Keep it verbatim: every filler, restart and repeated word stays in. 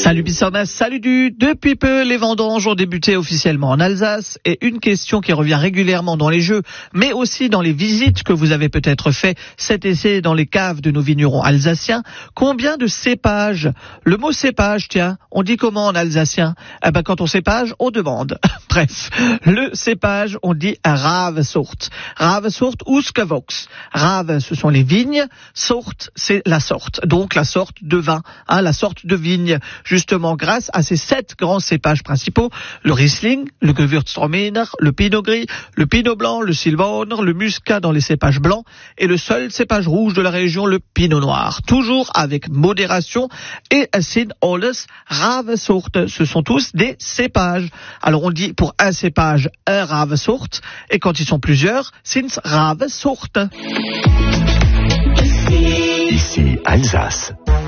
Salut Bissonnès, salut du. Depuis peu, les vendanges ont débuté officiellement en Alsace et une question qui revient régulièrement dans les jeux, mais aussi dans les visites que vous avez peut-être fait cet essai dans les caves de nos vignerons alsaciens. Combien de cépages? Le mot cépage, tiens, on dit comment en alsacien? Eh ben, quand on cépage, on demande. Bref, le cépage, on dit Ravensort. Ravensort ou Skavox. Rave, ce sont les vignes. Sort, c'est la sorte. Donc la sorte de vin, hein, la sorte de vigne. Justement, grâce à ces sept grands cépages principaux, le Riesling, le Gewürztraminer, le Pinot Gris, le Pinot Blanc, le Silvaner, le Muscat dans les cépages blancs et le seul cépage rouge de la région, le Pinot Noir. Toujours avec modération et sind alles Ravensort. Ce sont tous des cépages. Alors on dit pour un cépage, un Ravensort, et quand ils sont plusieurs, sind Ravensort. Ici Alsace.